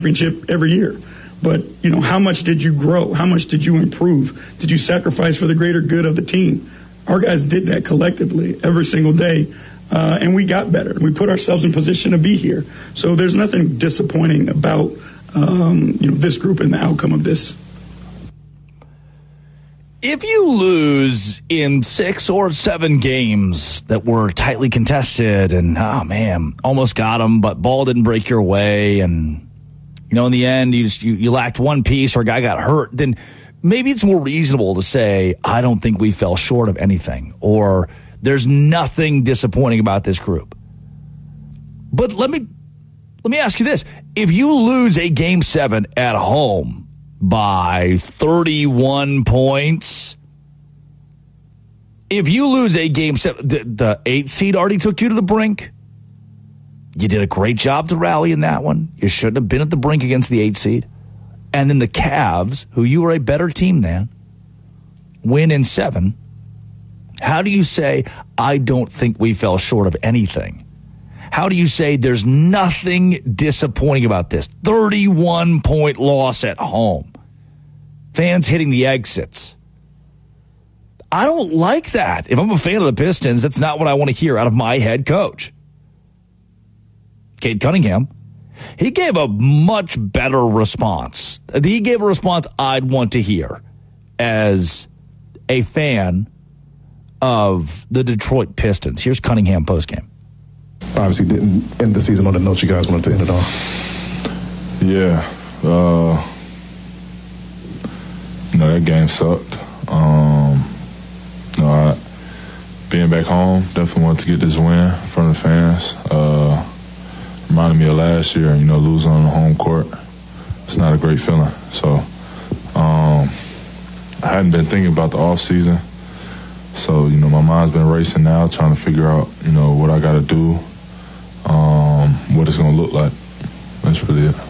championship every year. But, how much did you grow? How much did you improve? Did you sacrifice for the greater good of the team? Our guys did that collectively every single day, and we got better. We put ourselves in position to be here. So there's nothing disappointing about, this group and the outcome of this. If you lose in 6 or 7 games that were tightly contested and, almost got them, but ball didn't break your way and, in the end you lacked one piece or a guy got hurt, then maybe it's more reasonable to say, I don't think we fell short of anything or there's nothing disappointing about this group. But let me ask you this. If you lose a Game 7 at home by 31 points. If you lose a Game 7, the 8 seed already took you to the brink. You did a great job to rally in that one. You shouldn't have been at the brink against the 8 seed. And then the Cavs, who you were a better team than, win in 7. How do you say, I don't think we fell short of anything? How do you say there's nothing disappointing about this? 31-point loss at home. Fans hitting the exits. I don't like that. If I'm a fan of the Pistons, that's not what I want to hear out of my head coach. Cade Cunningham, he gave a much better response. He gave a response I'd want to hear as a fan of the Detroit Pistons. Here's Cunningham postgame. Obviously didn't end the season on the note you guys wanted to end it on. Yeah. That game sucked. Being back home, definitely wanted to get this win in front of the fans. Reminded me of last year, losing on the home court. It's not a great feeling. So I hadn't been thinking about the off season. So, my mind's been racing now, trying to figure out, what I got to do, what it's going to look like. That's really it.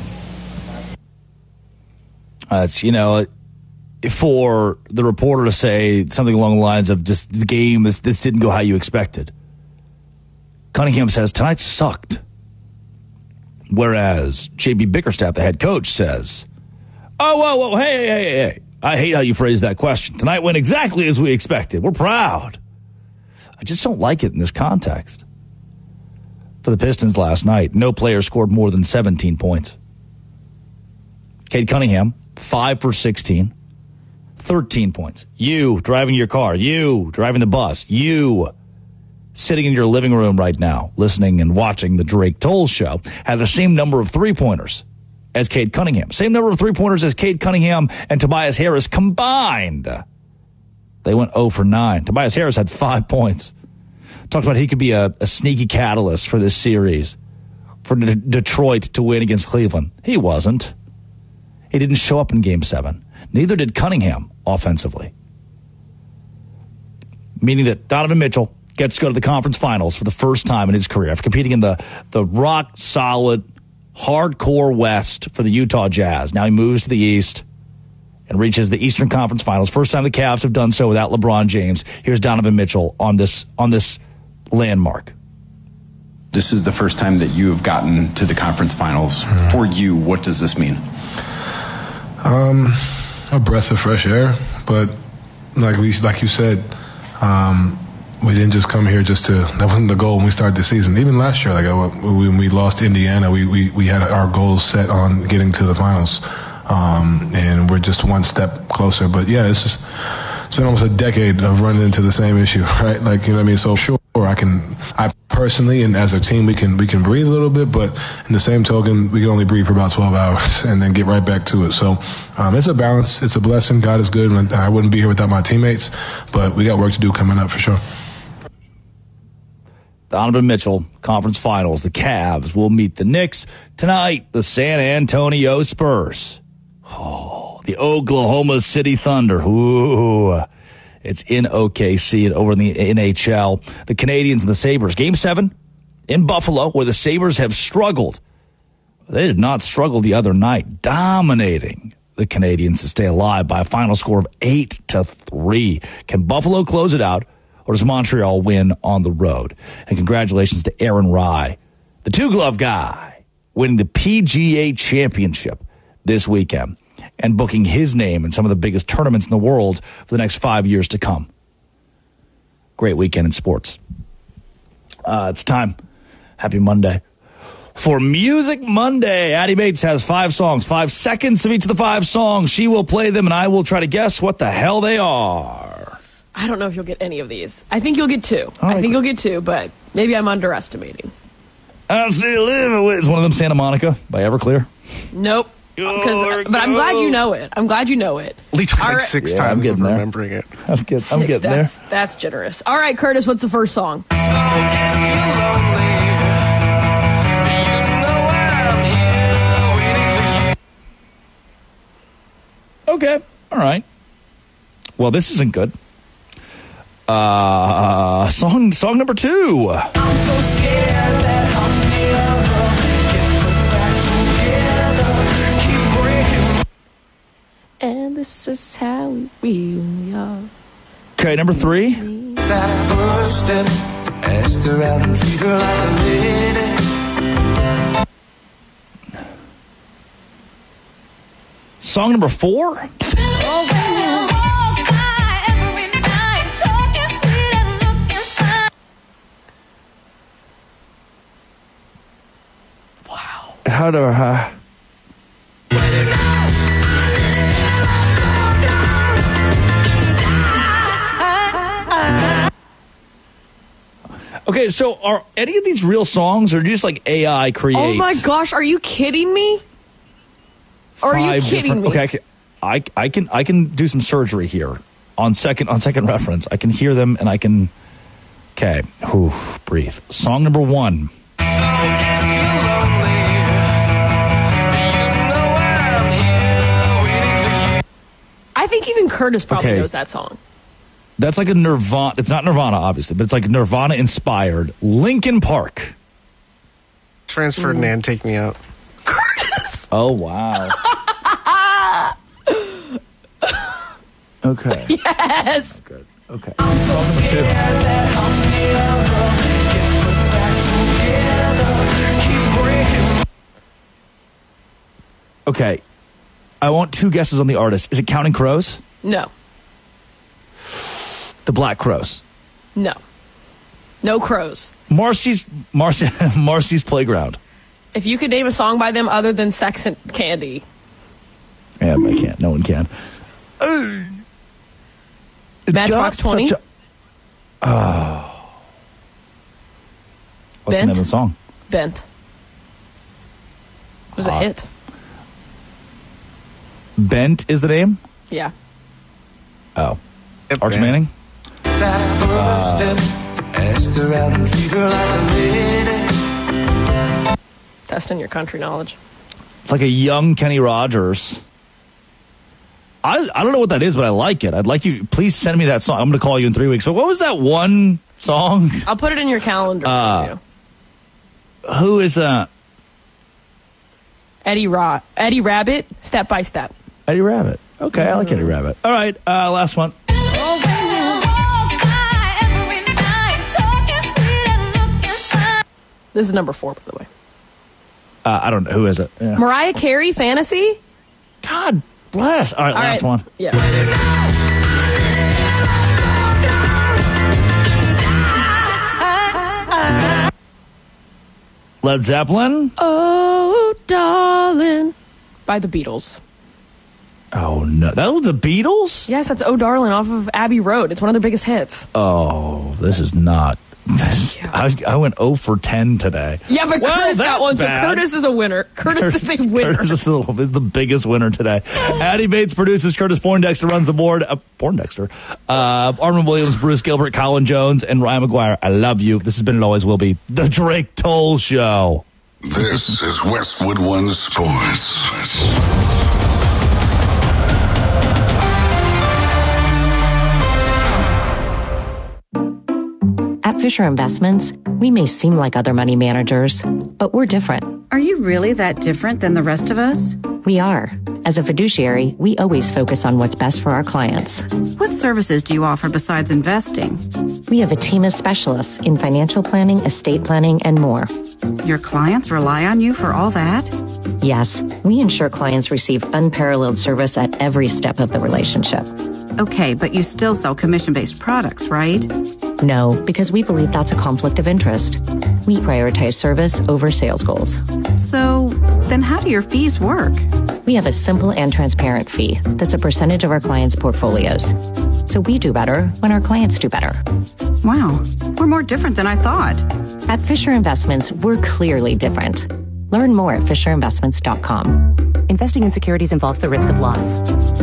It's, for the reporter to say something along the lines of just the game, this didn't go how you expected. Cunningham says, tonight sucked. Whereas J.B. Bickerstaff, the head coach, says, whoa, hey. I hate how you phrased that question. Tonight went exactly as we expected. We're proud. I just don't like it in this context. For the Pistons last night, no player scored more than 17 points. Cade Cunningham, 5 for 16, 13 points. You driving your car, you driving the bus, you sitting in your living room right now, listening and watching the Drake Toll Show, had the same number of three-pointers as Cade Cunningham. Same number of three-pointers as Cade Cunningham and Tobias Harris combined. They went 0 for 9. Tobias Harris had 5 points. Talked about he could be a sneaky catalyst for this series, for Detroit to win against Cleveland. He wasn't. He didn't show up in Game 7. Neither did Cunningham offensively. Meaning that Donovan Mitchell gets to go to the conference finals for the first time in his career after competing in the rock-solid, hardcore West for the Utah Jazz. Now he moves to the East and reaches the Eastern Conference Finals. First time the Cavs have done so without LeBron James. Here's Donovan Mitchell on this landmark. This is the first time that you have gotten to the conference finals. For you, what does this mean? A breath of fresh air, but like you said, we didn't just come here that wasn't the goal when we started the season. Even last year, when we lost Indiana, we had our goals set on getting to the finals, and we're just one step closer. But yeah, it's been almost a decade of running into the same issue, right? So sure, I personally and as a team we can breathe a little bit, but in the same token, we can only breathe for about 12 hours and then get right back to it. So it's a balance. It's a blessing. God is good. And I wouldn't be here without my teammates, but we got work to do coming up for sure. Donovan Mitchell, conference finals. The Cavs will meet the Knicks tonight. The San Antonio Spurs. Oh, the Oklahoma City Thunder. Ooh, it's in OKC and over in the NHL. The Canadians and the Sabres. Game 7 in Buffalo, where the Sabres have struggled. They did not struggle the other night, dominating the Canadians to stay alive by a final score of 8-3. Can Buffalo close it out, or does Montreal win on the road? And congratulations to Aaron Rye, the two-glove guy, winning the PGA Championship this weekend and booking his name in some of the biggest tournaments in the world for the next 5 years to come. Great weekend in sports. It's time. Happy Monday. For Music Monday, Addie Bates has 5 songs, 5 seconds of each of the 5 songs. She will play them, and I will try to guess what the hell they are. I don't know if you'll get any of these. I think you'll get 2. Right, I think you'll get 2, but maybe I'm underestimating. I'm still living with. Is one of them Santa Monica by Everclear? Nope. But I'm glad you know it. I'm glad you know it. At least like 6 times of remembering it. I'm getting there. That's generous. All right, Curtis, what's the first song? Okay. All right. Well, this isn't good. Song number 2. I'm so scared that I'll never get put back together. Keep breaking. And this is how we really are. Okay, number 3. That first step, ask her out and treat her like a lady. Song number 4. How do Okay, so are any of these real songs or just like AI creates? Oh my gosh, are you kidding me? Are you kidding me? Okay, I can do some surgery here on second reference. I can hear them and I can. Okay, breathe. Song number 1. I think even Curtis probably knows that song. That's like a Nirvana. It's not Nirvana, obviously, but it's like Nirvana inspired. Linkin Park. Franz Ferdinand, Take Me Out. Curtis. Oh wow. Okay. Yes. Good. Okay. I'm so scared that I'll never get put back together. Keep breaking. Okay. I want 2 guesses on the artist. Is it Counting Crows? No. The Black Crows. No. No Crows. Marcy's Playground. If you could name a song by them other than Sex and Candy. Yeah, I can't. No one can. Matchbox 20? What's the name of the song? Bent. It was a hit. Bent is the name? Yeah. Oh. Yep, Arch Bent. Manning? That first step, ask her out and treat her like a lady. Testing your country knowledge. It's like a young Kenny Rogers. I don't know what that is, but I like it. I'd like you. Please send me that song. I'm going to call you in 3 weeks. But what was that one song? I'll put it in your calendar for you. Who is Eddie Rabbit, Step by Step. Eddie Rabbit. Okay, I like Eddie Rabbit. All right, last one. This is number 4, by the way. I don't know. Who is it? Yeah. Mariah Carey, Fantasy? God bless. All right, last one. Yeah. Led Zeppelin? Oh, darling. By the Beatles. Oh, no. That was the Beatles? Yes, that's Oh, Darling off of Abbey Road. It's one of their biggest hits. Oh, this is not. I went 0 for 10 today. Yeah, but Curtis got one, bad. so Curtis is a winner. Curtis is a winner. Curtis is the biggest winner today. Addie Bates produces. Curtis Poindexter runs the board. Poindexter. Armin Williams, Bruce Gilbert, Colin Jones, and Ryan McGuire. I love you. This has been and always will be the Drake Toll Show. This is Westwood One Sports. At Fisher Investments, we may seem like other money managers, but we're different. Are you really that different than the rest of us? We are. As a fiduciary, we always focus on what's best for our clients. What services do you offer besides investing? We have a team of specialists in financial planning, estate planning, and more. Your clients rely on you for all that? Yes, we ensure clients receive unparalleled service at every step of the relationship. Okay, but you still sell commission-based products, right? No, because we believe that's a conflict of interest. We prioritize service over sales goals. So, then how do your fees work? We have a simple and transparent fee that's a percentage of our clients' portfolios. So we do better when our clients do better. Wow, we're more different than I thought. At Fisher Investments, we're clearly different. Learn more at FisherInvestments.com. Investing in securities involves the risk of loss.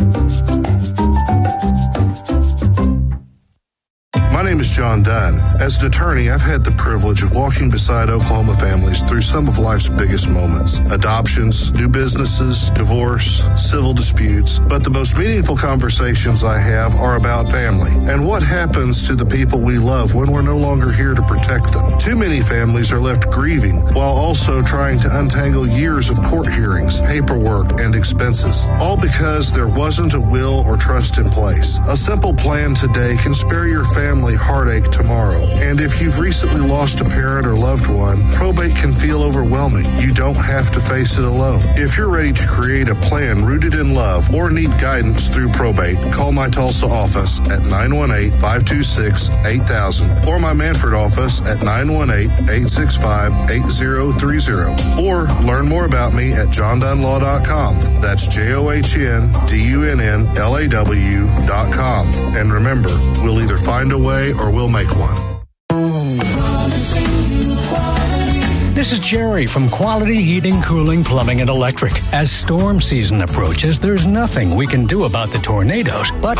My name is John Dunn. As an attorney, I've had the privilege of walking beside Oklahoma families through some of life's biggest moments. Adoptions, new businesses, divorce, civil disputes. But the most meaningful conversations I have are about family and what happens to the people we love when we're no longer here to protect them. Too many families are left grieving while also trying to untangle years of court hearings, paperwork, and expenses, all because there wasn't a will or trust in place. A simple plan today can spare your family heartache tomorrow. And if you've recently lost a parent or loved one, probate can feel overwhelming. You don't have to face it alone. If you're ready to create a plan rooted in love or need guidance through probate, call my Tulsa office at 918-526-8000 or my Manford office at 918-865-8030. Or learn more about me at johndunlaw.com. That's JOHNDUNNLAW.com. And remember, we'll either find a way or we'll make one. This is Jerry from Quality Heating, Cooling, Plumbing, and Electric. As storm season approaches, there's nothing we can do about the tornadoes, but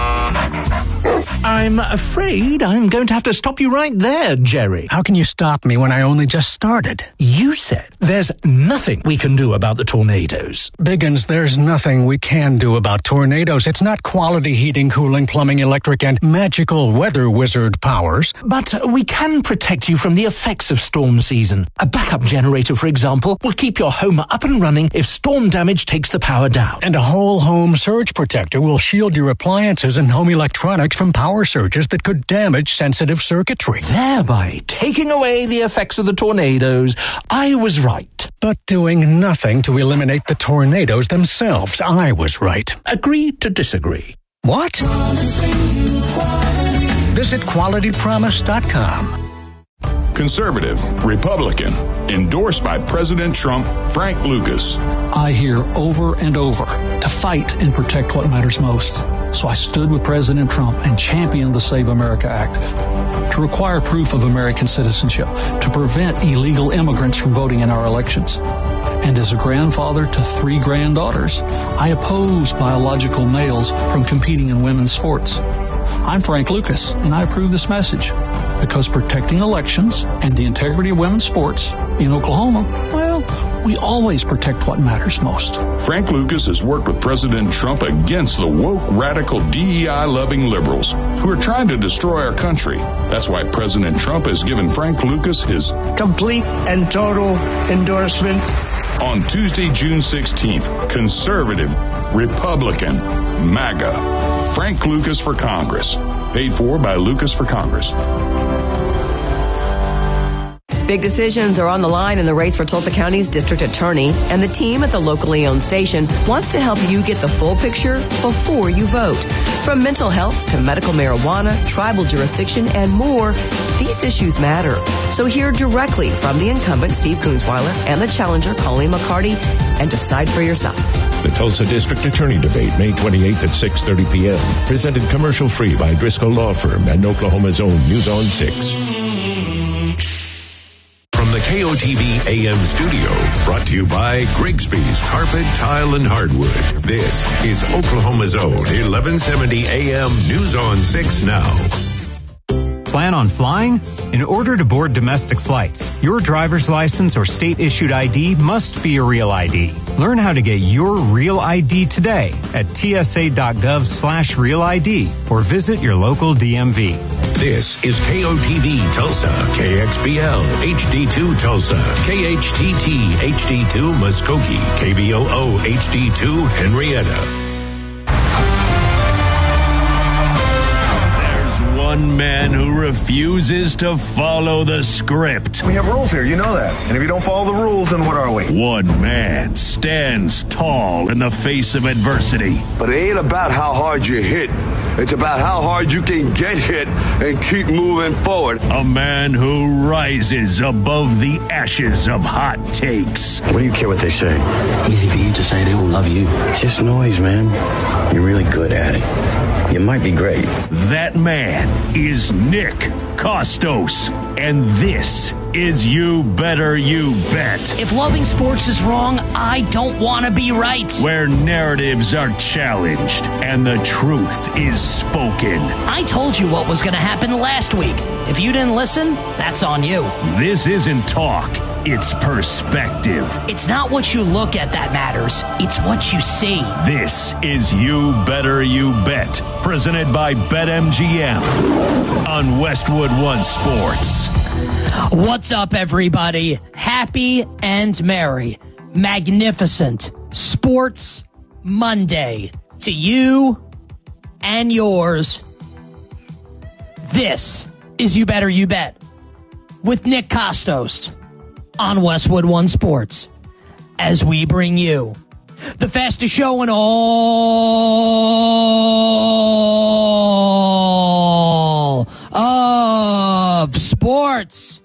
I'm afraid I'm going to have to stop you right there, Jerry. How can you stop me when I only just started? You said there's nothing we can do about the tornadoes. Biggins, there's nothing we can do about tornadoes. It's not Quality Heating, Cooling, Plumbing, Electric, and magical weather wizard powers. But we can protect you from the effects of storm season. A backup generator, for example, will keep your home up and running if storm damage takes the power down. And a whole home surge protector will shield your appliances and home electronics from power surges that could damage sensitive circuitry. Thereby taking away the effects of the tornadoes. I was right. But doing nothing to eliminate the tornadoes themselves. I was right. Agree to disagree. What? Visit QualityPromise.com. Conservative, Republican, endorsed by President Trump, Frank Lucas. I hear over and over to fight and protect what matters most. So I stood with President Trump and championed the Save America Act to require proof of American citizenship, to prevent illegal immigrants from voting in our elections. And as a grandfather to 3 granddaughters, I oppose biological males from competing in women's sports. I'm Frank Lucas, and I approve this message because protecting elections and the integrity of women's sports in Oklahoma, well, we always protect what matters most. Frank Lucas has worked with President Trump against the woke, radical, DEI-loving liberals who are trying to destroy our country. That's why President Trump has given Frank Lucas his complete and total endorsement. On Tuesday, June 16th, conservative, Republican, MAGA. Frank Lucas for Congress. Paid for by Lucas for Congress. Big decisions are on the line in the race for Tulsa County's district attorney, and the team at the locally owned station wants to help you get the full picture before you vote. From mental health to medical marijuana, tribal jurisdiction, and more, these issues matter. So hear directly from the incumbent, Steve Kunzweiler, and the challenger, Colleen McCarty, and decide for yourself. The Tulsa District Attorney Debate, May 28th at 6:30 p.m. Presented commercial-free by Driscoll Law Firm and Oklahoma's own News on 6. From the KOTV AM studio, brought to you by Grigsby's Carpet, Tile, and Hardwood. This is Oklahoma's own 1170 AM News on 6 now. Plan on flying? In order to board domestic flights, your driver's license or state-issued ID must be a real ID. Learn how to get your real ID today at tsa.gov/real ID or visit your local DMV. This is KOTV Tulsa, KXBL HD2 Tulsa, KHTT HD2 Muskogee, KVOO HD2 Henrietta. One man who refuses to follow the script. We have rules here, you know that. And if you don't follow the rules, then what are we? One man stands tall in the face of adversity. But it ain't about how hard you hit. It's about how hard you can get hit and keep moving forward. A man who rises above the ashes of hot takes. What do you care what they say? Easy for you to say they don't love you. It's just noise, man. You're really good at it. You might be great. That man is Nick Kostos, and this is You Better You Bet. If loving sports is wrong, I don't want to be right. Where narratives are challenged and the truth is spoken. I told you what was going to happen last week. If you didn't listen, that's on you. This isn't talk. It's perspective. It's not what you look at that matters. It's what you see. This is You Better You Bet, presented by BetMGM on Westwood One Sports. What's up, everybody? Happy and merry, magnificent Sports Monday to you and yours. This is You Better You Bet with Nick Kostos on Westwood One Sports, as we bring you the fastest show in all of sports.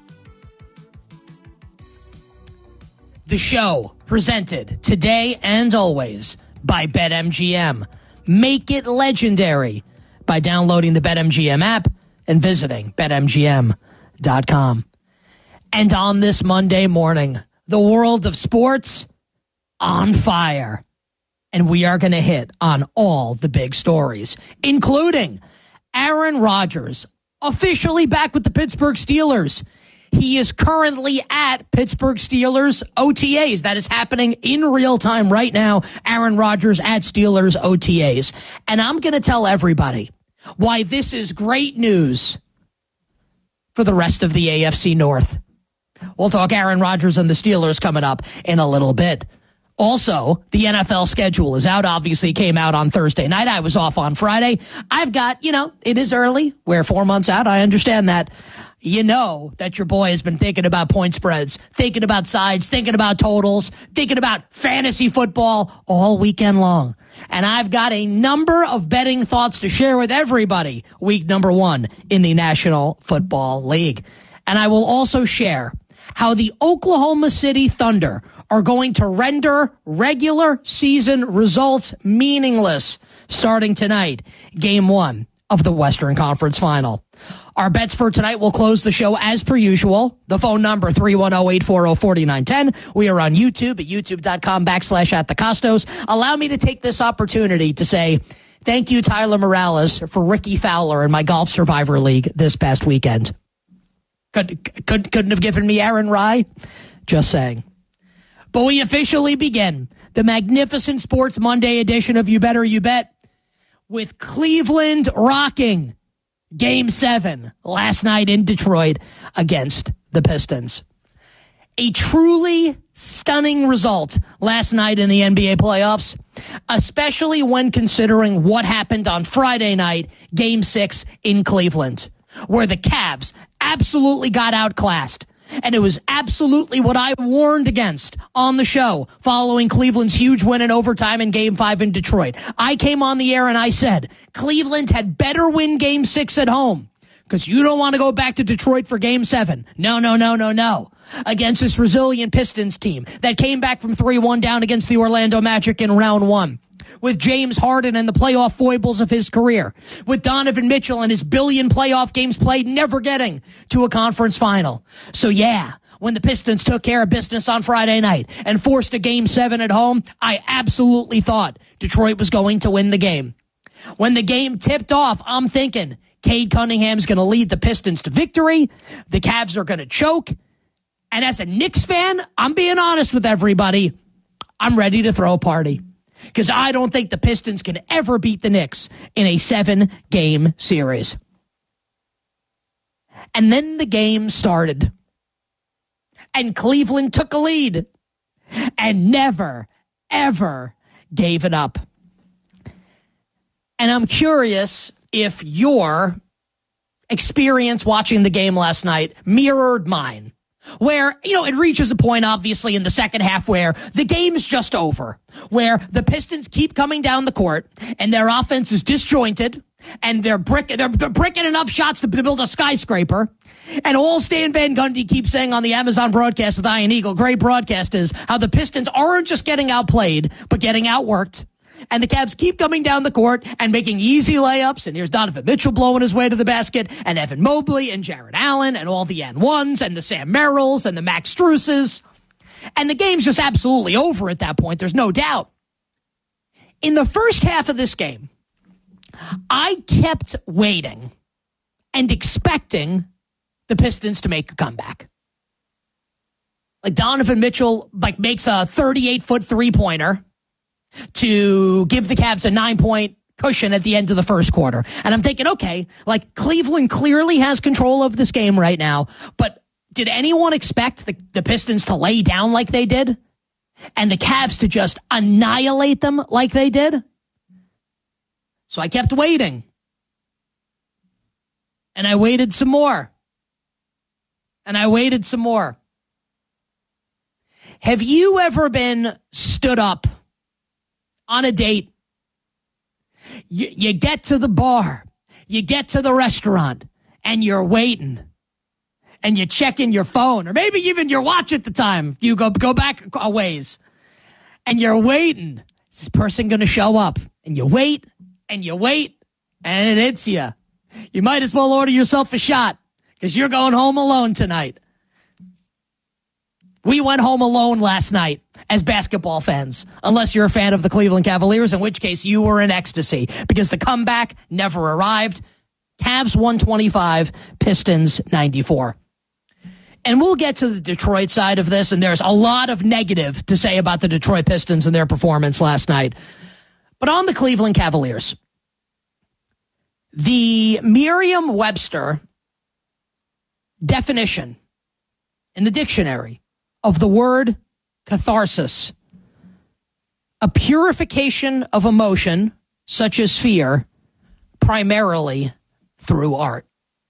The show presented today and always by BetMGM. Make it legendary by downloading the BetMGM app and visiting BetMGM.com. And on this Monday morning, the world of sports on fire. And we are going to hit on all the big stories, including Aaron Rodgers, officially back with the Pittsburgh Steelers. He is currently at Pittsburgh Steelers OTAs. That is happening in real time right now. Aaron Rodgers at Steelers OTAs. And I'm going to tell everybody why this is great news for the rest of the AFC North. We'll talk Aaron Rodgers and the Steelers coming up in a little bit. Also, the NFL schedule is out. Obviously, came out on Thursday night. I was off on Friday. I've got, it is early. We're 4 months out. I understand that. You know that your boy has been thinking about point spreads, thinking about sides, thinking about totals, thinking about fantasy football all weekend long. And I've got a number of betting thoughts to share with everybody week number 1 in the National Football League. And I will also share how the Oklahoma City Thunder are going to render regular season results meaningless starting tonight, game 1 of the Western Conference Final. Our bets for tonight will close the show as per usual. The phone number 310-840-4910. We are on YouTube at youtube.com/@thecostos. Allow me to take this opportunity to say thank you, Tyler Morales, for Ricky Fowler in my Golf Survivor League this past weekend. Couldn't have given me Aaron Rye. Just saying. But we officially begin the magnificent Sports Monday edition of You Better You Bet with Cleveland rocking Game 7 last night in Detroit against the Pistons. A truly stunning result last night in the NBA playoffs, especially when considering what happened on Friday night, Game 6 in Cleveland, where the Cavs absolutely got outclassed. And it was absolutely what I warned against on the show following Cleveland's huge win in overtime in Game 5 in Detroit. I came on the air and I said, Cleveland had better win Game 6 at home because you don't want to go back to Detroit for Game 7. No. Against this resilient Pistons team that came back from 3-1 down against the Orlando Magic in round 1. With James Harden and the playoff foibles of his career. With Donovan Mitchell and his billion playoff games played, never getting to a conference final. So yeah, when the Pistons took care of business on Friday night and forced a Game 7 at home, I absolutely thought Detroit was going to win the game. When the game tipped off, I'm thinking Cade Cunningham's going to lead the Pistons to victory. The Cavs are going to choke. And as a Knicks fan, I'm being honest with everybody, I'm ready to throw a party. Because I don't think the Pistons can ever beat the Knicks in a 7-game series. And then the game started. And Cleveland took a lead and never, ever gave it up. And I'm curious if your experience watching the game last night mirrored mine. Where, it reaches a point, obviously, in the second half where the game's just over. Where the Pistons keep coming down the court and their offense is disjointed and they're bricking enough shots to build a skyscraper. And all Stan Van Gundy keeps saying on the Amazon broadcast with Ian Eagle, great broadcast, is how the Pistons aren't just getting outplayed, but getting outworked. And the Cavs keep coming down the court and making easy layups. And here's Donovan Mitchell blowing his way to the basket, and Evan Mobley and Jared Allen and all the N1s and the Sam Merrills and the Max Struses. And the game's just absolutely over at that point. There's no doubt. In the first half of this game, I kept waiting and expecting the Pistons to make a comeback. Like Donovan Mitchell makes a 38-foot three-pointer to give the Cavs a 9-point cushion at the end of the first quarter. And I'm thinking, okay, Cleveland clearly has control of this game right now, but did anyone expect the Pistons to lay down like they did? And the Cavs to just annihilate them like they did? So I kept waiting. And I waited some more. And I waited some more. Have you ever been stood up on a date? You get to the bar, you get to the restaurant, and you're waiting. And you check in your phone, or maybe even your watch at the time. You go back a ways. And you're waiting. Is this person going to show up? And you wait, and you wait, and it hits you. You might as well order yourself a shot, because you're going home alone tonight. We went home alone last night as basketball fans, unless you're a fan of the Cleveland Cavaliers, in which case you were in ecstasy, because the comeback never arrived. Cavs 125, Pistons 94. And we'll get to the Detroit side of this, and there's a lot of negative to say about the Detroit Pistons and their performance last night. But on the Cleveland Cavaliers, the Merriam-Webster definition in the dictionary of the word catharsis, a purification of emotion, such as fear, primarily through art.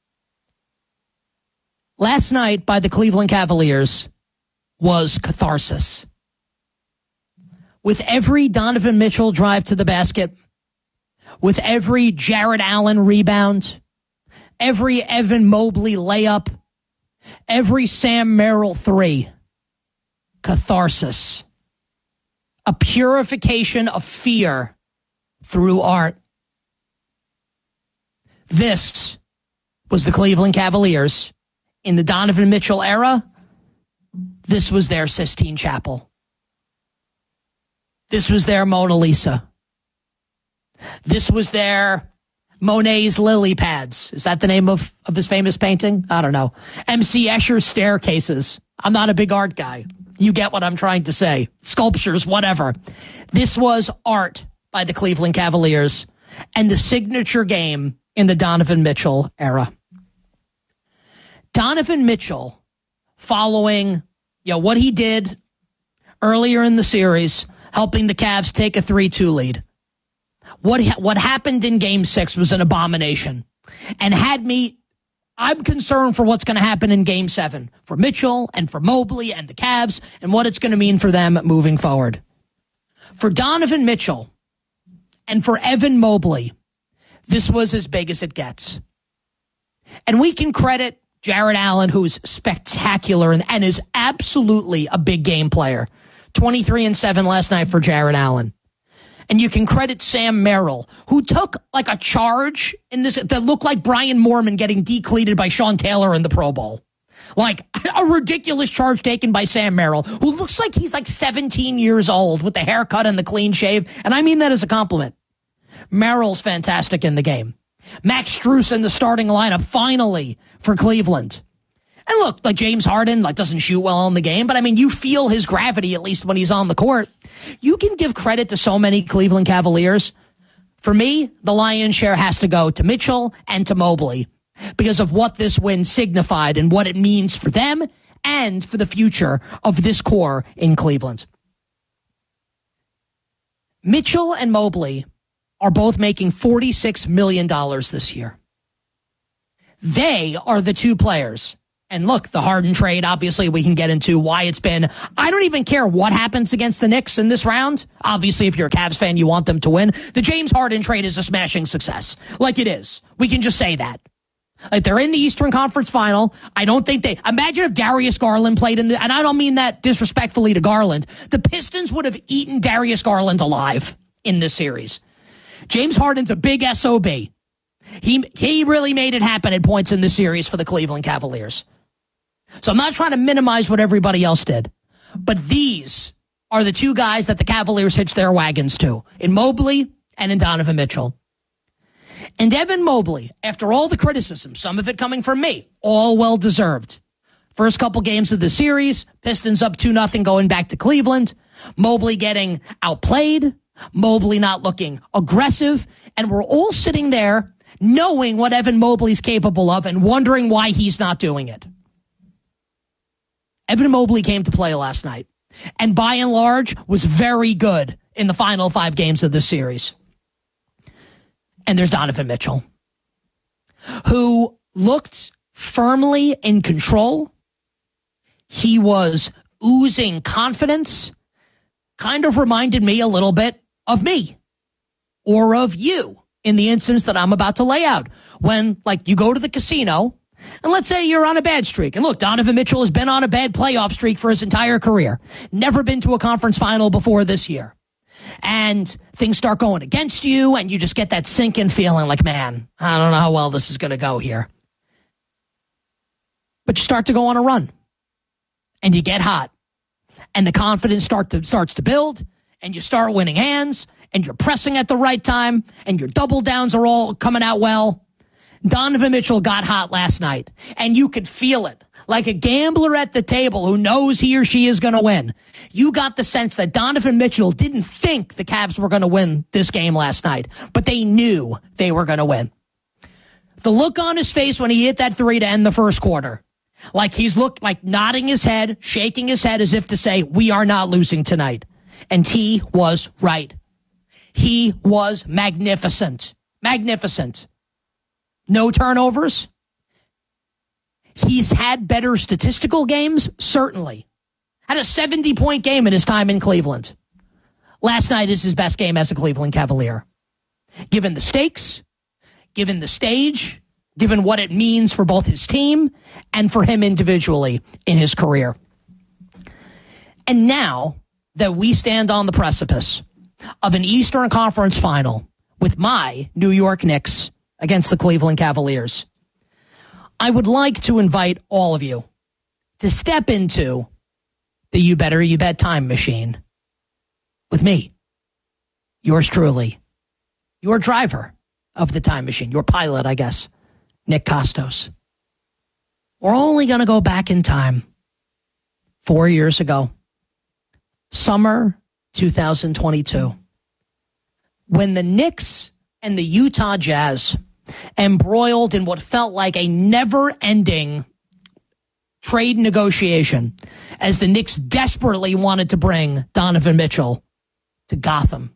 Last night by the Cleveland Cavaliers was catharsis. With every Donovan Mitchell drive to the basket, with every Jared Allen rebound, every Evan Mobley layup, every Sam Merrill three, catharsis. A purification of fear through art. This was the Cleveland Cavaliers. In the Donovan Mitchell era, this was their Sistine Chapel. This was their Mona Lisa. This was their Monet's Lily Pads. Is that the name of his famous painting? I don't know. M.C. Escher's Staircases. I'm not a big art guy. You get what I'm trying to say. Sculptures, whatever. This was art by the Cleveland Cavaliers and the signature game in the Donovan Mitchell era. Donovan Mitchell, following what he did earlier in the series, helping the Cavs take a 3-2 lead. What happened in Game 6 was an abomination. And I'm concerned for what's going to happen in Game 7 for Mitchell and for Mobley and the Cavs and what it's going to mean for them moving forward. For Donovan Mitchell and for Evan Mobley, this was as big as it gets. And we can credit Jared Allen, who's spectacular and is absolutely a big game player. 23-7 last night for Jared Allen. And you can credit Sam Merrill, who took a charge in this that looked like Brian Moorman getting decleated by Sean Taylor in the Pro Bowl. Like a ridiculous charge taken by Sam Merrill, who looks like he's 17 years old with the haircut and the clean shave. And I mean that as a compliment. Merrill's fantastic in the game. Max Strus in the starting lineup, finally, for Cleveland. And look, James Harden doesn't shoot well in the game, but you feel his gravity at least when he's on the court. You can give credit to so many Cleveland Cavaliers. For me, the lion's share has to go to Mitchell and to Mobley. because of what this win signified and what it means for them and for the future of this core in Cleveland. Mitchell and Mobley are both making $46 million this year. They are the two players. And look, the Harden trade, obviously we can get into why it's been. I don't even care what happens against the Knicks in this round. Obviously, if you're a Cavs fan, you want them to win. The James Harden trade is a smashing success. Like it is. We can just say that. Like they're in the Eastern Conference Final. I don't think they... Imagine if Darius Garland played in the... And I don't mean that disrespectfully to Garland. The Pistons would have eaten Darius Garland alive in this series. James Harden's a big SOB. He really made it happen at points in this series for the Cleveland Cavaliers. So I'm not trying to minimize what everybody else did. But these are the two guys that the Cavaliers hitched their wagons to, in Mobley and in Donovan Mitchell. And Evan Mobley, after all the criticism, some of it coming from me, all well-deserved. First couple games of the series, Pistons up 2-0 going back to Cleveland. Mobley getting outplayed. Mobley not looking aggressive. And we're all sitting there knowing what Evan Mobley's capable of and wondering why he's not doing it. Evan Mobley came to play last night and by and large was very good in the final 5 games of the series. And there's Donovan Mitchell, who looked firmly in control. He was oozing confidence, kind of reminded me a little bit of me or of you in the instance that I'm about to lay out. When, like, you go to the casino, and let's say you're on a bad streak. And look, Donovan Mitchell has been on a bad playoff streak for his entire career. Never been to a conference final before this year. And things start going against you, and you just get that sinking feeling like, man, I don't know how well this is going to go here. But you start to go on a run, and you get hot, and the confidence starts to build, and you start winning hands, and you're pressing at the right time, and your double downs are all coming out well. Donovan Mitchell got hot last night, and you could feel it. Like a gambler at the table who knows he or she is going to win. You got the sense that Donovan Mitchell didn't think the Cavs were going to win this game last night, but they knew they were going to win. The look on his face when he hit that 3 to end the first quarter, like he's like nodding his head, shaking his head as if to say, we are not losing tonight. And he was right. He was magnificent. Magnificent. No turnovers. He's had better statistical games, certainly. Had a 70-point game in his time in Cleveland. Last night is his best game as a Cleveland Cavalier. Given the stakes, given the stage, given what it means for both his team and for him individually in his career. And now that we stand on the precipice of an Eastern Conference final with my New York Knicks against the Cleveland Cavaliers, I would like to invite all of you to step into the You Better You Bet time machine with me, yours truly, your driver of the time machine, your pilot, I guess, Nick Costos. We're only going to go back in time 4 years ago, summer 2022, when the Knicks and the Utah Jazz embroiled in what felt like a never-ending trade negotiation as the Knicks desperately wanted to bring Donovan Mitchell to Gotham.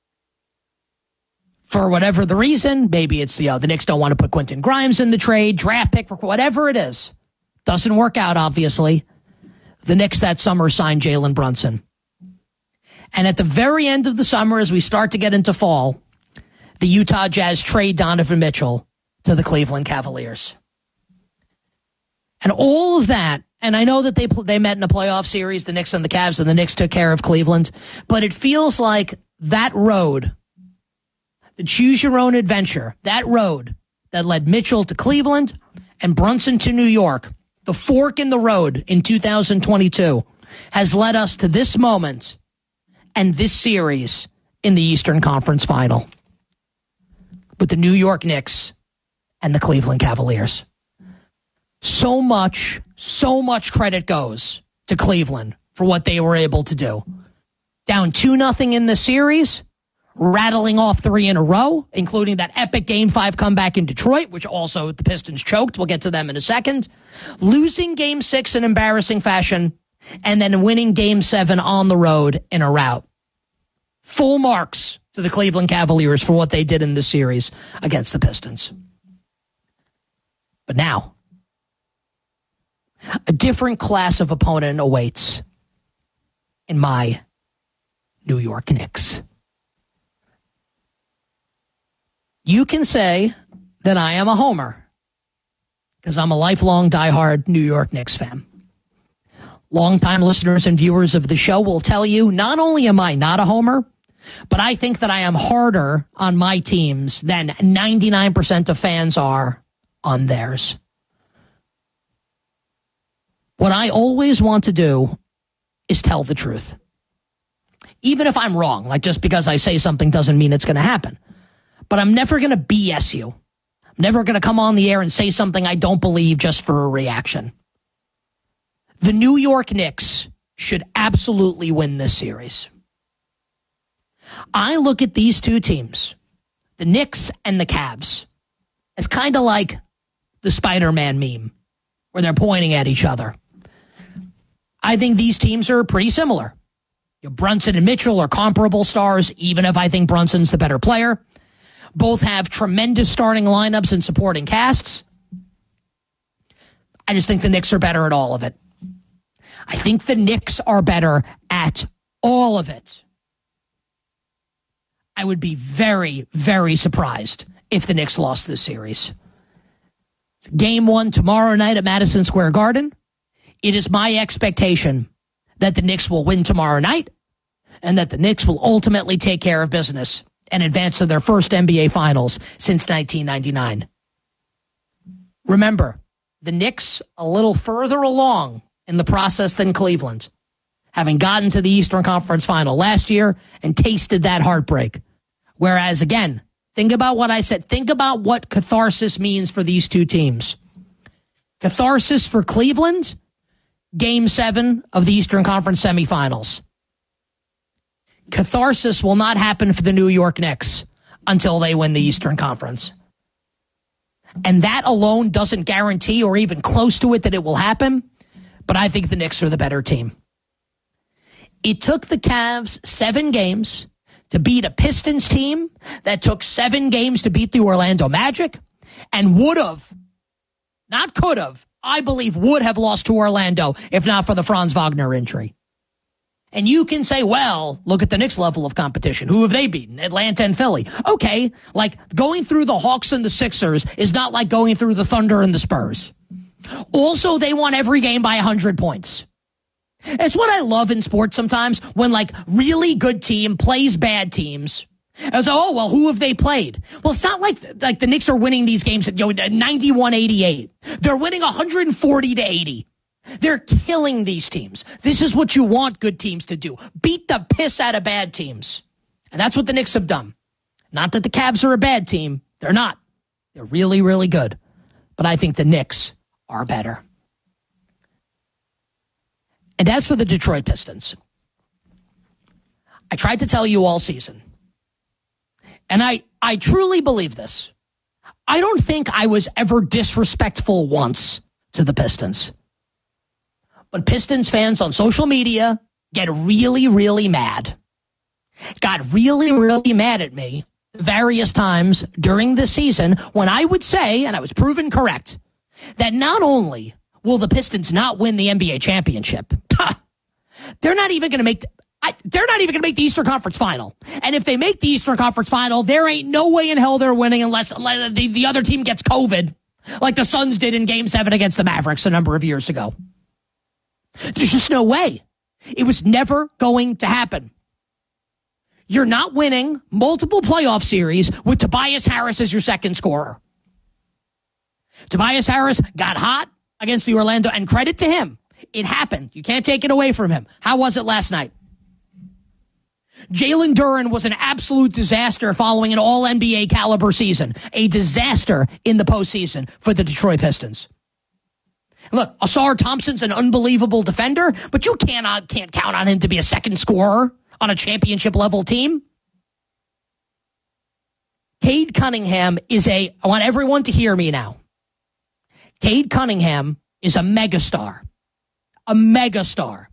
For whatever the reason, maybe it's the Knicks don't want to put Quentin Grimes in the trade, draft pick, for whatever it is. Doesn't work out, obviously. The Knicks that summer signed Jalen Brunson. And at the very end of the summer, as we start to get into fall, the Utah Jazz trade Donovan Mitchell to the Cleveland Cavaliers. And all of that, and I know that they met in a playoff series, the Knicks and the Cavs, and the Knicks took care of Cleveland, but it feels like that road, the choose your own adventure, that road that led Mitchell to Cleveland and Brunson to New York, the fork in the road in 2022, has led us to this moment and this series in the Eastern Conference Final with the New York Knicks and the Cleveland Cavaliers. So much credit goes to Cleveland for what they were able to do. Down 2-0 in the series, rattling off 3 in a row, including that epic Game 5 comeback in Detroit, which also the Pistons choked. We'll get to them in a second. Losing Game 6 in embarrassing fashion, and then winning Game 7 on the road in a rout. Full marks to the Cleveland Cavaliers for what they did in this series against the Pistons. But now, a different class of opponent awaits in my New York Knicks. You can say that I am a homer because I'm a lifelong diehard New York Knicks fan. Longtime listeners and viewers of the show will tell you not only am I not a homer, but I think that I am harder on my teams than 99% of fans are on theirs. What I always want to do is tell the truth. Even if I'm wrong, like just because I say something doesn't mean it's going to happen. But I'm never going to BS you. I'm never going to come on the air and say something I don't believe just for a reaction. The New York Knicks should absolutely win this series. I look at these two teams, the Knicks and the Cavs, as kind of like the Spider-Man meme, where they're pointing at each other. I think these teams are pretty similar. Brunson and Mitchell are comparable stars, even if I think Brunson's the better player. Both have tremendous starting lineups and supporting casts. I just think the Knicks are better at all of it. I think the Knicks are better at all of it. I would be very, very surprised if the Knicks lost this series. Game 1 tomorrow night at Madison Square Garden. It is my expectation that the Knicks will win tomorrow night and that the Knicks will ultimately take care of business and advance to their first NBA Finals since 1999. Remember, the Knicks a little further along in the process than Cleveland, having gotten to the Eastern Conference Final last year and tasted that heartbreak. Whereas, again, think about what I said. Think about what catharsis means for these two teams. Catharsis for Cleveland, Game 7 of the Eastern Conference semifinals. Catharsis will not happen for the New York Knicks until they win the Eastern Conference. And that alone doesn't guarantee or even close to it that it will happen, but I think the Knicks are the better team. It took the Cavs 7 games to beat a Pistons team that took 7 games to beat the Orlando Magic and would have, not could have, I believe would have lost to Orlando if not for the Franz Wagner injury. And you can say, well, look at the Knicks' level of competition. Who have they beaten? Atlanta and Philly. Okay, like going through the Hawks and the Sixers is not like going through the Thunder and the Spurs. Also, they won every game by 100 points. It's what I love in sports sometimes when like really good team plays bad teams. I was like, oh, well, who have they played? Well, it's not like the Knicks are winning these games at 91-88. They're winning 140-80. They're killing these teams. This is what you want good teams to do. Beat the piss out of bad teams. And that's what the Knicks have done. Not that the Cavs are a bad team. They're not. They're really, really good. But I think the Knicks are better. And as for the Detroit Pistons, I tried to tell you all season, and I truly believe this. I don't think I was ever disrespectful once to the Pistons. But Pistons fans on social media get really, really mad. Got really, really mad at me various times during the season when I would say, and I was proven correct, that not only will the Pistons not win the NBA championship, they're not even going to make the Eastern Conference Final. And if they make the Eastern Conference Final, there ain't no way in hell they're winning unless the other team gets COVID, like the Suns did in Game 7 against the Mavericks a number of years ago. There's just no way. It was never going to happen. You're not winning multiple playoff series with Tobias Harris as your second scorer. Tobias Harris got hot against the Orlando, and credit to him. It happened. You can't take it away from him. How was it last night? Jalen Duren was an absolute disaster following an all-NBA caliber season. A disaster in the postseason for the Detroit Pistons. Look, Ausar Thompson's an unbelievable defender, but you can't count on him to be a second scorer on a championship-level team. Cade Cunningham I want everyone to hear me now. Cade Cunningham is a megastar. A megastar.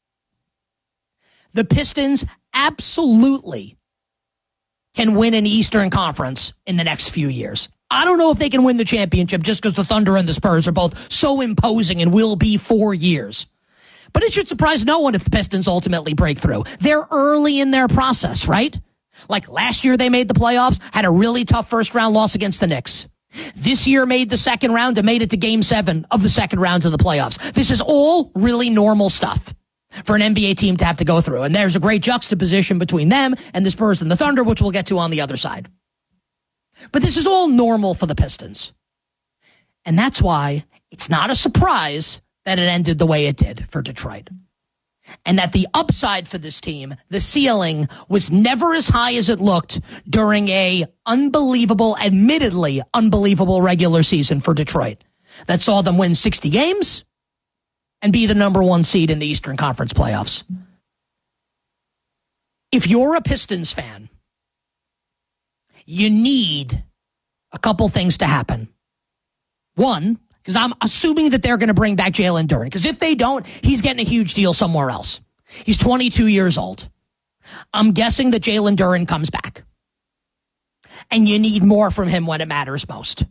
The Pistons absolutely can win an Eastern Conference in the next few years. I don't know if they can win the championship just because the Thunder and the Spurs are both so imposing and will be for years. But it should surprise no one if the Pistons ultimately break through. They're early in their process, right? Like last year they made the playoffs, had a really tough first-round loss against the Knicks. This year made the second round and made it to Game 7 of the second round of the playoffs. This is all really normal stuff for an NBA team to have to go through. And there's a great juxtaposition between them and the Spurs and the Thunder, which we'll get to on the other side. But this is all normal for the Pistons. And that's why it's not a surprise that it ended the way it did for Detroit. And that the upside for this team, the ceiling, was never as high as it looked during a admittedly unbelievable regular season for Detroit that saw them win 60 games and be the number 1 seed in the Eastern Conference playoffs. If you're a Pistons fan, you need a couple things to happen. One, because I'm assuming that they're going to bring back Jalen Duren. Because if they don't, he's getting a huge deal somewhere else. He's 22 years old. I'm guessing that Jalen Duren comes back. And you need more from him when it matters most.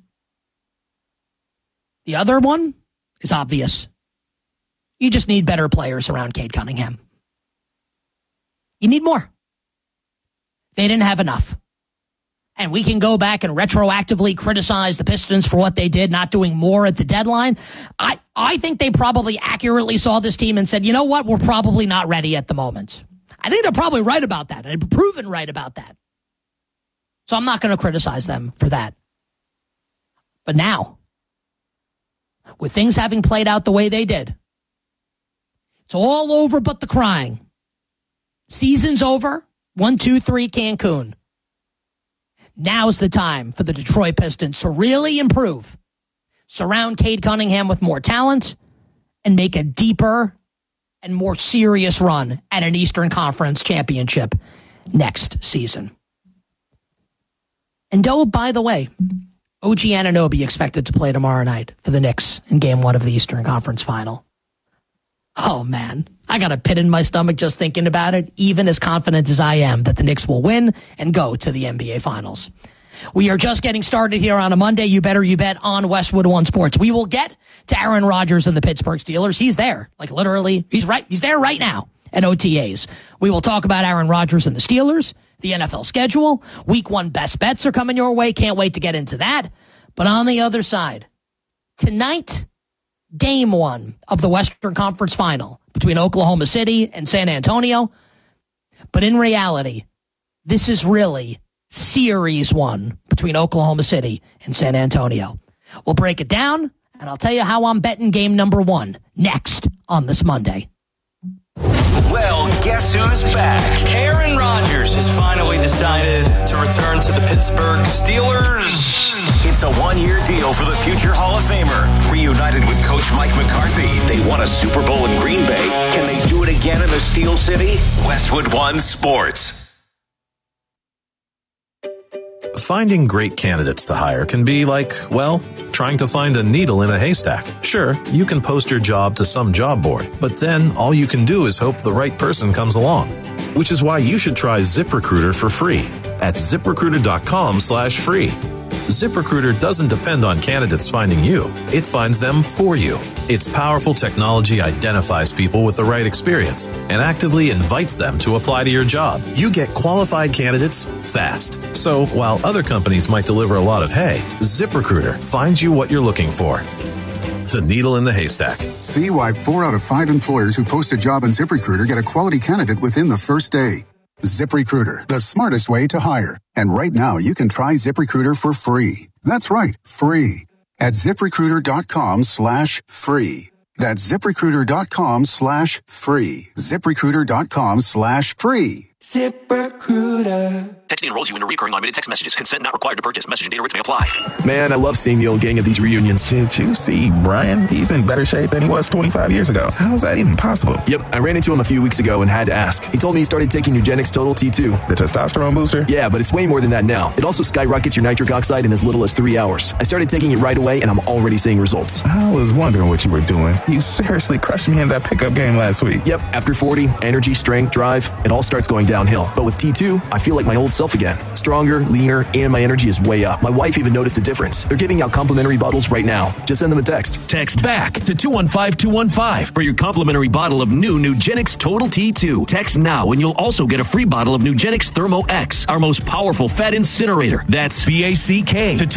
The other one is obvious. You just need better players around Cade Cunningham. You need more. They didn't have enough. And we can go back and retroactively criticize the Pistons for what they did, not doing more at the deadline. I think they probably accurately saw this team and said, you know what, we're probably not ready at the moment. I think they're probably right about that, and proven right about that. So I'm not going to criticize them for that. But now, with things having played out the way they did, it's all over but the crying. Season's over. 1, 2, 3, Cancun. Now's the time for the Detroit Pistons to really improve, surround Cade Cunningham with more talent, and make a deeper and more serious run at an Eastern Conference championship next season. And oh, by the way, OG Anunoby expected to play tomorrow night for the Knicks in Game 1 of the Eastern Conference Final. Oh, man. I got a pit in my stomach just thinking about it, even as confident as I am that the Knicks will win and go to the NBA Finals. We are just getting started here on a Monday. You better you bet on Westwood One Sports. We will get to Aaron Rodgers and the Pittsburgh Steelers. He's there. Like literally, he's there right now at OTAs. We will talk about Aaron Rodgers and the Steelers, the NFL schedule. Week 1 best bets are coming your way. Can't wait to get into that. But on the other side, tonight, Game 1 of the Western Conference Final between Oklahoma City and San Antonio. But in reality, this is really Series 1 between Oklahoma City and San Antonio. We'll break it down, and I'll tell you how I'm betting game number 1 next on this Monday. Well, guess who's back? Aaron Rodgers has finally decided to return to the Pittsburgh Steelers. It's a one-year deal for the future Hall of Famer. Reunited with Coach Mike McCarthy, they won a Super Bowl in Green Bay. Can they do it again in the Steel City? Westwood One Sports. Finding great candidates to hire can be like, well, trying to find a needle in a haystack. Sure, you can post your job to some job board, but then all you can do is hope the right person comes along. Which is why you should try ZipRecruiter for free at ZipRecruiter.com/free. ZipRecruiter doesn't depend on candidates finding you. It finds them for you. Its powerful technology identifies people with the right experience and actively invites them to apply to your job. You get qualified candidates fast. So while other companies might deliver a lot of hay, ZipRecruiter finds you what you're looking for. The needle in the haystack. See why 4 out of 5 employers who post a job on ZipRecruiter get a quality candidate within the first day. ZipRecruiter, the smartest way to hire. And right now, you can try ZipRecruiter for free. That's right, free. At ZipRecruiter.com/free. That's ZipRecruiter.com/free. ZipRecruiter.com/free. ZipRecruiter. Texting enrolls you into recurring automated text messages. Consent not required to purchase. Message and data rates may apply. Man, I love seeing the old gang at these reunions. Did you see Brian? He's in better shape than he was 25 years ago. How is that even possible? Yep, I ran into him a few weeks ago and had to ask. He told me he started taking Nugenix Total T2. The testosterone booster? Yeah, but it's way more than that now. It also skyrockets your nitric oxide in as little as 3 hours. I started taking it right away, and I'm already seeing results. I was wondering what you were doing. You seriously crushed me in that pickup game last week. Yep, after 40, energy, strength, drive, it all starts going downhill. But with T2, I feel like my old self again. Stronger, leaner, and my energy is way up. My wife even noticed a difference. They're giving out complimentary bottles right now. Just send them a text. Text BACK to 215-215 for your complimentary bottle of new Nugenix Total T2. Text now and you'll also get a free bottle of Nugenix Thermo X, our most powerful fat incinerator. That's BACK to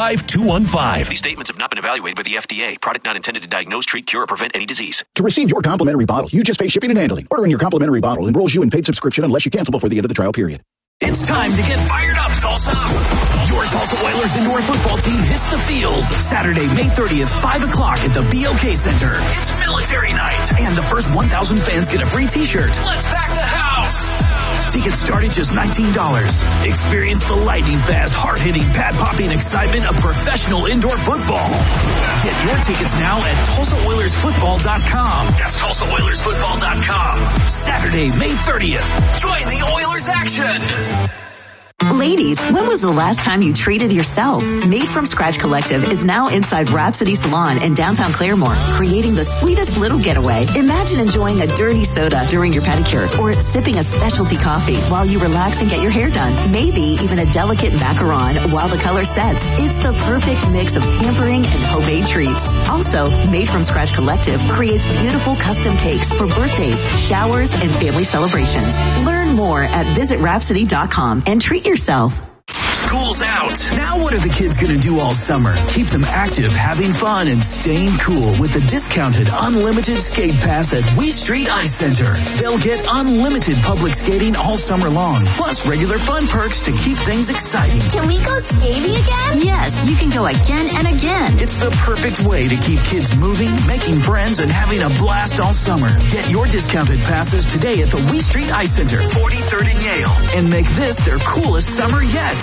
215-215. These statements have not been evaluated by the FDA. Product not intended to diagnose, treat, cure, or prevent any disease. To receive your complimentary bottle, you just pay shipping and handling. Ordering your complimentary bottle enrolls you in paid subscription unless you cancel before the end of the trial period. It's time to get fired up, Tulsa. Your Tulsa Oilers indoor football team hits the field Saturday, May 30th, 5 o'clock at the BOK Center. It's military night, and the first 1,000 fans get a free t-shirt. Let's pack the house. Tickets start at just $19. Experience the lightning-fast, hard-hitting, pad-popping excitement of professional indoor football. Get your tickets now at TulsaOilersFootball.com. That's TulsaOilersFootball.com. Saturday, May 30th. Join the Oilers action. Ladies, when was the last time you treated yourself? Made from Scratch Collective is now inside Rhapsody Salon in downtown Claremore, creating the sweetest little getaway. Imagine enjoying a dirty soda during your pedicure or sipping a specialty coffee while you relax and get your hair done. Maybe even a delicate macaron while the color sets. It's the perfect mix of pampering and homemade treats. Also, Made from Scratch Collective creates beautiful custom cakes for birthdays, showers, and family celebrations. Learn more at visitrhapsody.com and treat yourself. School's out. Now what are the kids going to do all summer? Keep them active, having fun, and staying cool with the discounted unlimited skate pass at Wee Street Ice Center. They'll get unlimited public skating all summer long, plus regular fun perks to keep things exciting. Can we go skating again? Yes, you can go again and again. It's the perfect way to keep kids moving, making friends, and having a blast all summer. Get your discounted passes today at the Wee Street Ice Center, 43rd and Yale, and make this their coolest summer yet.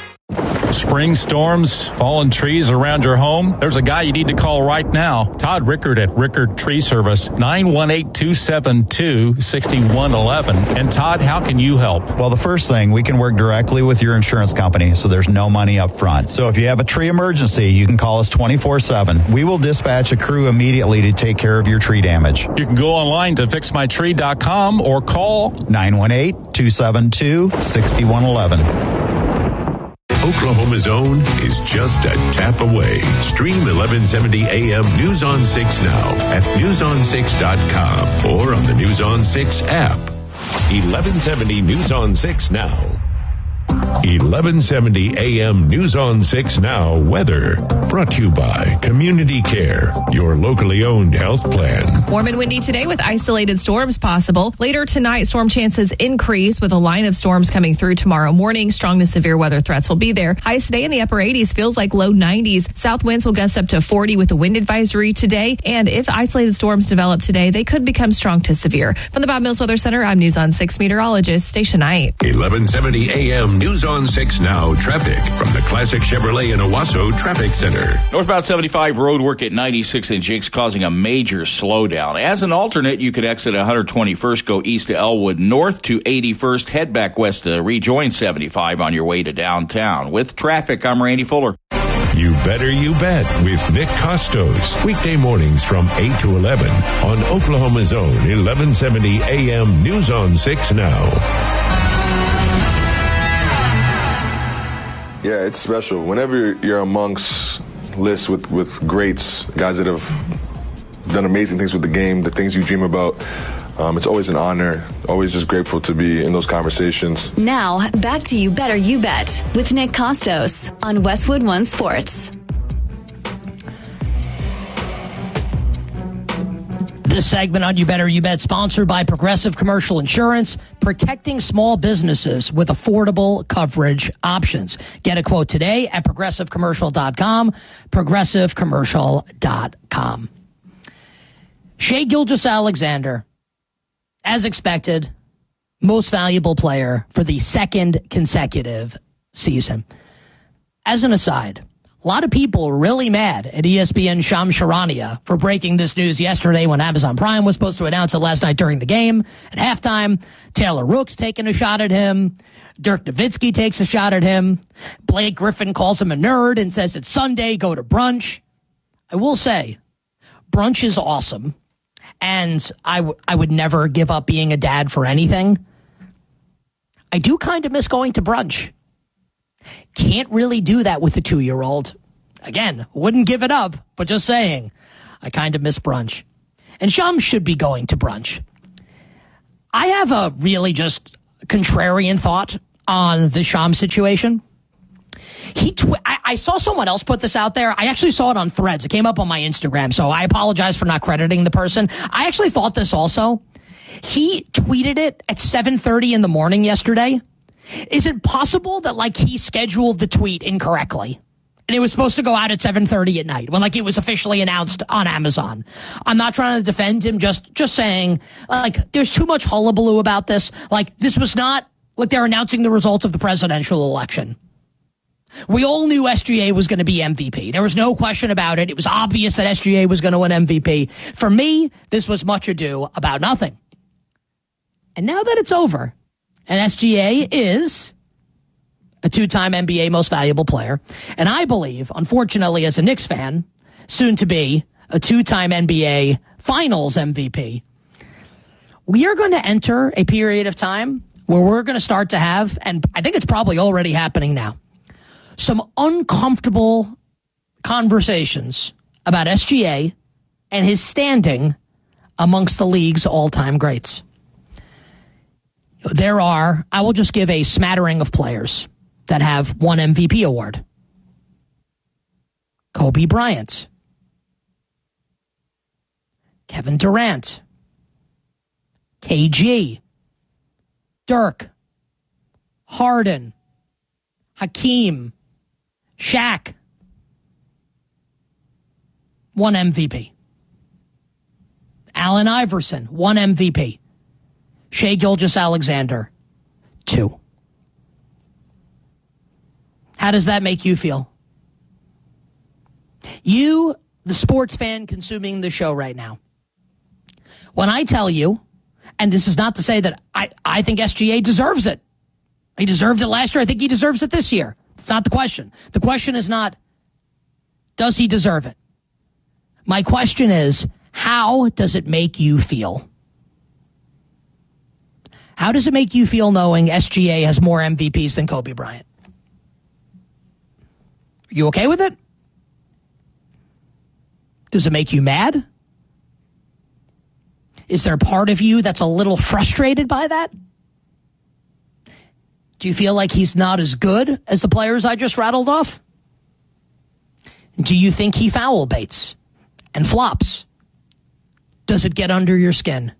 Spring storms, fallen trees around your home? There's a guy you need to call right now. Todd Rickard at Rickard Tree Service, 918-272-6111. And Todd, how can you help? Well, the first thing, we can work directly with your insurance company, so there's no money up front. So if you have a tree emergency, you can call us 24/7. We will dispatch a crew immediately to take care of your tree damage. You can go online to fixmytree.com or call 918-272-6111. Oklahoma's Own is just a tap away. Stream 1170 AM News on 6 now at newson6.com or on the News on 6 app. 1170 News on 6 now. 1170 AM News on 6 now weather. Brought to you by Community Care, your locally owned health plan. Warm and windy today with isolated storms possible. Later tonight, storm chances increase with a line of storms coming through tomorrow morning. Strong to severe weather threats will be there. Highs today in the upper 80s, feels like low 90s. South winds will gust up to 40 with a wind advisory today. And if isolated storms develop today, they could become strong to severe. From the Bob Mills Weather Center, I'm News on 6 meteorologist Stacia Knight. 1170 AM News on 6 now traffic from the Classic Chevrolet in Owasso Traffic Center. Northbound 75 road work at 96 and Jakes causing a major slowdown. As an alternate, you could exit 121st, go east to Elwood, north to 81st, head back west to rejoin 75 on your way to downtown. With traffic, I'm Randy Fuller. You Better You Bet with Nick Costos. Weekday mornings from 8 to 11 on Oklahoma's Own 1170 AM News on 6 now. Yeah, it's special. Whenever you're amongst lists with greats, guys that have done amazing things with the game, the things you dream about, it's always an honor. Always just grateful to be in those conversations. Now, back to You Better You Bet with Nick Costos on Westwood One Sports. This segment on You Better You Bet sponsored by Progressive Commercial Insurance, protecting small businesses with affordable coverage options. Get a quote today at progressivecommercial.com, progressivecommercial.com. Shai Gilgeous-Alexander, as expected, most valuable player for the second consecutive season. As an aside, a lot of people really mad at ESPN Shams Charania for breaking this news yesterday when Amazon Prime was supposed to announce it last night during the game. At halftime, Taylor Rook's taking a shot at him. Dirk Nowitzki takes a shot at him. Blake Griffin calls him a nerd and says it's Sunday, go to brunch. I will say, brunch is awesome, and I would never give up being a dad for anything. I do kind of miss going to brunch. Can't really do that with a 2-year-old. Again, wouldn't give it up, but just saying, I kind of miss brunch. And Shams should be going to brunch. I have a really just contrarian thought on the Shams situation. I saw someone else put this out there. I actually saw it on Threads. It came up on my Instagram, so I apologize for not crediting the person. I actually thought this also. He tweeted it at 7:30 in the morning yesterday. Is it possible that, he scheduled the tweet incorrectly? And it was supposed to go out at 7:30 at night when, it was officially announced on Amazon. I'm not trying to defend him, just saying, there's too much hullabaloo about this. This was not they're announcing the results of the presidential election. We all knew SGA was going to be MVP. There was no question about it. It was obvious that SGA was going to win MVP. For me, this was much ado about nothing. And now that it's over, and SGA is a 2-time NBA most valuable player, and I believe, unfortunately, as a Knicks fan, soon to be a 2-time NBA Finals MVP, we are going to enter a period of time where we're going to start to have, and I think it's probably already happening now, some uncomfortable conversations about SGA and his standing amongst the league's all-time greats. There are, I will just give a smattering of players that have one MVP award. Kobe Bryant, Kevin Durant, KG, Dirk, Harden, Hakeem, Shaq, one MVP. Allen Iverson, one MVP. Shai Gilgeous-Alexander, 2. How does that make you feel? You, the sports fan consuming the show right now. When I tell you, and this is not to say that I think SGA deserves it. He deserved it last year. I think he deserves it this year. It's not the question. The question is not, does he deserve it? My question is, how does it make you feel? How does it make you feel knowing SGA has more MVPs than Kobe Bryant? Are you okay with it? Does it make you mad? Is there a part of you that's a little frustrated by that? Do you feel like he's not as good as the players I just rattled off? Do you think he foul baits and flops? Does it get under your skin?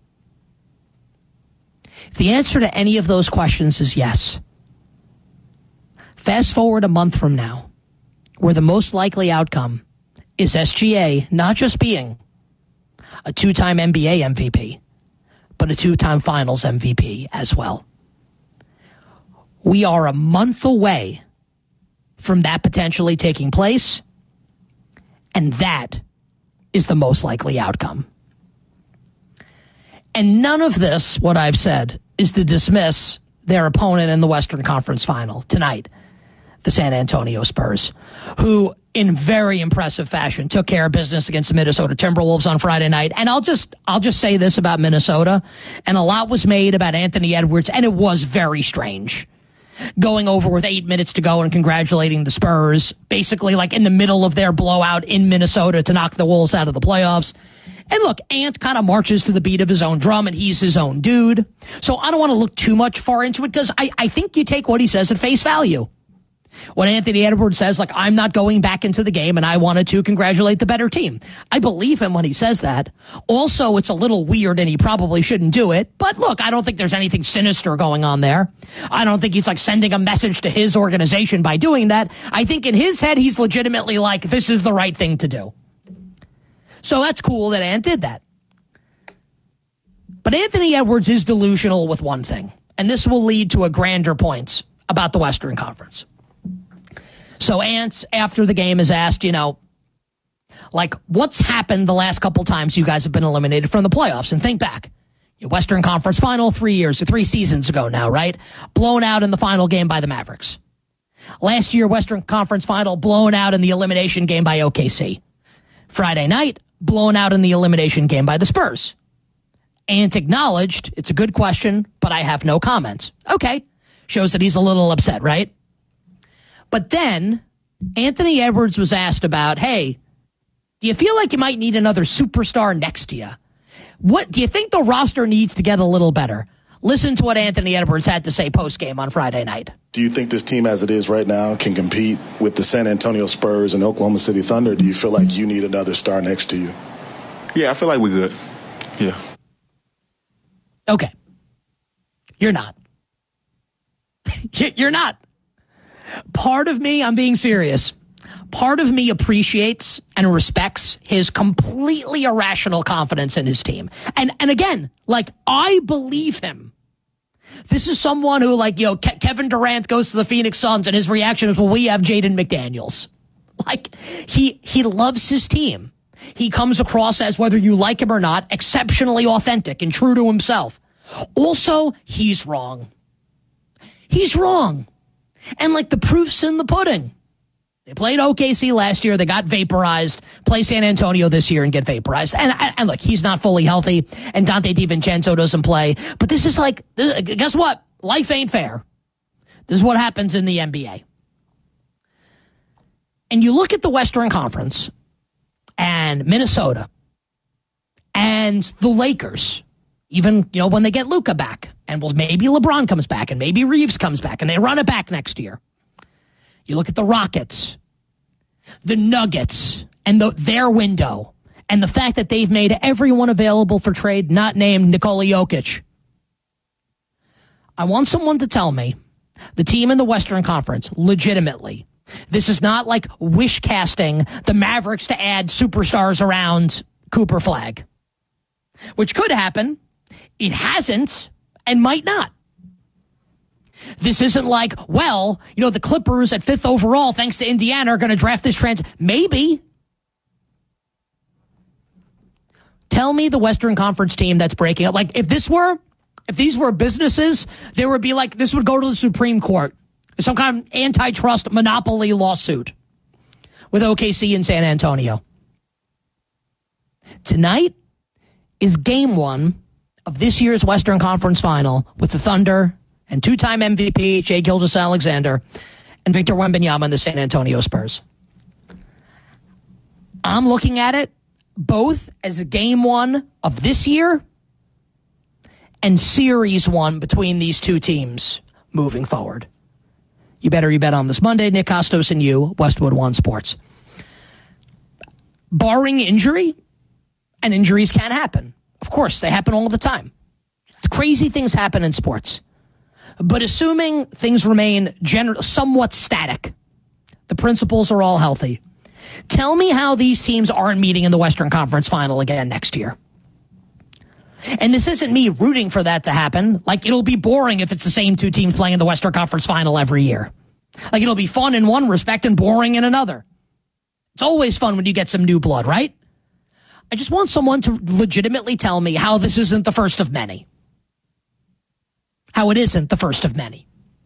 If the answer to any of those questions is yes, fast forward a month from now, where the most likely outcome is SGA not just being a 2-time NBA MVP, but a 2-time Finals MVP as well. We are a month away from that potentially taking place, and that is the most likely outcome. And none of this, what I've said, is to dismiss their opponent in the Western Conference Final tonight, the San Antonio Spurs, who in very impressive fashion took care of business against the Minnesota Timberwolves on Friday night. And I'll just say this about Minnesota, and a lot was made about Anthony Edwards, and it was very strange. Going over with 8 minutes to go and congratulating the Spurs, basically in the middle of their blowout in Minnesota to knock the Wolves out of the playoffs. And look, Ant kind of marches to the beat of his own drum, and he's his own dude. So I don't want to look too much far into it, because I think you take what he says at face value. When Anthony Edwards says, I'm not going back into the game and I wanted to congratulate the better team, I believe him when he says that. Also, it's a little weird and he probably shouldn't do it. But look, I don't think there's anything sinister going on there. I don't think he's sending a message to his organization by doing that. I think in his head, he's legitimately this is the right thing to do. So that's cool that Ant did that. But But Anthony Edwards is delusional with one thing, and this will lead to a grander point about the Western Conference. So Ants, after the game, is asked, what's happened the last couple times you guys have been eliminated from the playoffs? And think back. Your Western Conference final 3 seasons ago now, right? Blown out in the final game by the Mavericks. Last year, Western Conference final blown out in the elimination game by OKC. Friday night, blown out in the elimination game by the Spurs. Ant acknowledged, it's a good question, but I have no comments. Okay. Shows that he's a little upset, right? But then Anthony Edwards was asked about, hey, do you feel like you might need another superstar next to you? What do you think the roster needs to get a little better? Listen to what Anthony Edwards had to say post-game on Friday night. Do you think this team as it is right now can compete with the San Antonio Spurs and Oklahoma City Thunder? Do you feel like you need another star next to you? Yeah, I feel like we're good. Yeah. Okay. You're not. You're not. Part of me, I'm being serious, part of me appreciates and respects his completely irrational confidence in his team. And again, I believe him. This is someone who, Kevin Durant goes to the Phoenix Suns and his reaction is, well, we have Jaden McDaniels. He loves his team. He comes across as, whether you like him or not, exceptionally authentic and true to himself. Also, he's wrong. He's wrong. And the proof's in the pudding. They played OKC last year. They got vaporized. Play San Antonio this year and get vaporized. And look, he's not fully healthy. And Dante DiVincenzo doesn't play. But this is guess what? Life ain't fair. This is what happens in the NBA. And you look at the Western Conference and Minnesota and the Lakers, even, when they get Luka back, and maybe LeBron comes back, and maybe Reeves comes back, and they run it back next year. You look at the Rockets, the Nuggets, and their window, and the fact that they've made everyone available for trade, not named Nikola Jokic. I want someone to tell me, the team in the Western Conference, legitimately, this is not like wish casting the Mavericks to add superstars around Cooper Flag, which could happen. It hasn't and might not. This isn't the Clippers at 5th overall, thanks to Indiana, are going to draft this Maybe. Tell me the Western Conference team that's breaking up. If these were businesses, there would be this would go to the Supreme Court. Some kind of antitrust monopoly lawsuit with OKC and San Antonio. Tonight is game 1 of this year's Western Conference Final with the Thunder and two-time MVP Shai Gilgeous-Alexander and Victor Wembanyama and the San Antonio Spurs. I'm looking at it both as a game 1 of this year and series 1 between these two teams moving forward. You bet on this Monday. Nick Kostos and you, Westwood One Sports. Barring injury, and injuries can happen. Of course, they happen all the time. Crazy things happen in sports. But assuming things remain somewhat static, the principles are all healthy. Tell me how these teams aren't meeting in the Western Conference Final again next year. And this isn't me rooting for that to happen. It'll be boring if it's the same two teams playing in the Western Conference Final every year. It'll be fun in one respect and boring in another. It's always fun when you get some new blood, right? I just want someone to legitimately tell me how this isn't the first of many. How it isn't the first of many.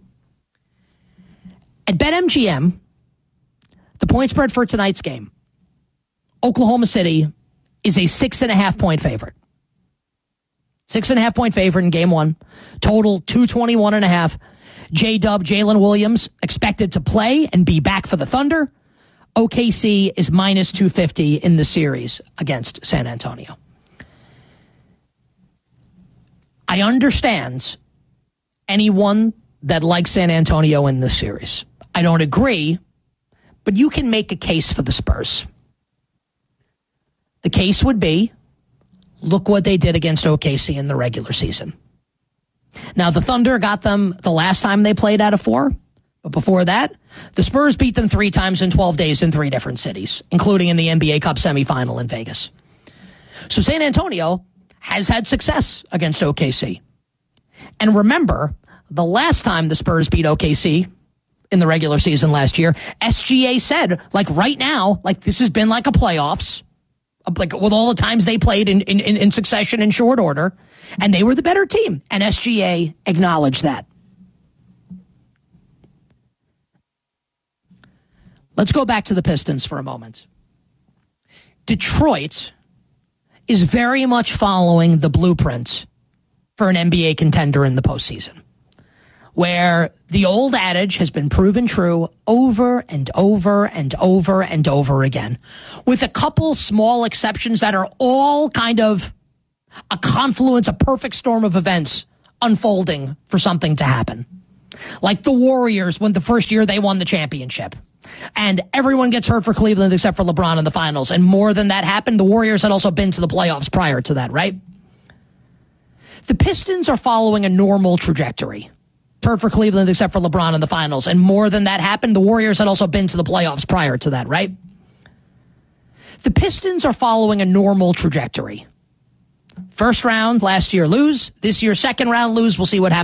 At BetMGM, the point spread for tonight's game, Oklahoma City is a 6.5-point favorite. 6.5-point favorite in game 1. Total 221.5. J-Dub, Jalen Williams expected to play and be back for the Thunder. OKC is minus 250 in the series against San Antonio. I understand anyone that likes San Antonio in this series. I don't agree, but you can make a case for the Spurs. The case would be, look what they did against OKC in the regular season. Now, the Thunder got them the last time they played out of 4. But before that, the Spurs beat them 3 times in 12 days in 3 different cities, including in the NBA Cup semifinal in Vegas. So San Antonio has had success against OKC. And remember, the last time the Spurs beat OKC in the regular season last year, SGA said, like right now, like this has been like a playoffs, like with all the times they played in succession in short order, and they were the better team. And SGA acknowledged that. Let's go back to the Pistons for a moment. Detroit is very much following the blueprint for an NBA contender in the postseason, where the old adage has been proven true over and over and over and over again, with a couple small exceptions that are all kind of a confluence, a perfect storm of events unfolding for something to happen. Like the Warriors when the first year they won the championship. And everyone gets hurt for Cleveland except for LeBron in the finals. And more than that happened, the Warriors had also been to the playoffs prior to that, right? The Pistons are following a normal trajectory. Hurt for Cleveland except for LeBron in the finals. And more than that happened, the Warriors had also been to the playoffs prior to that, right? The Pistons are following a normal trajectory. First round, last year lose. This year, second round lose. We'll see what happens.